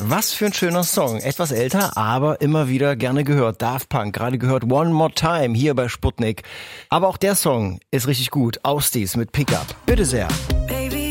Was für ein schöner Song. Etwas älter, aber immer wieder gerne gehört. Daft Punk, gerade gehört One More Time hier bei Sputnik. Aber auch der Song ist richtig gut. Austies mit Pickup. Bitte sehr. Hey.